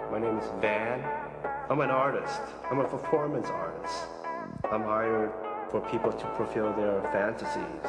My name is Van. I'm an artist. I'm a performance artist. I'm hired for people to fulfill their fantasies.